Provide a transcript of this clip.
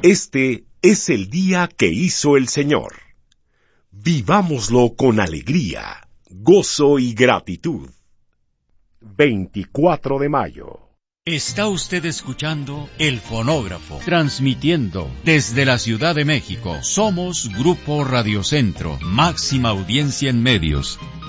Este es el día que hizo el Señor. Vivámoslo con alegría, gozo y gratitud. 24 de mayo. Está usted escuchando El Fonógrafo, transmitiendo desde la Ciudad de México. Somos Grupo Radio Centro, máxima audiencia en medios.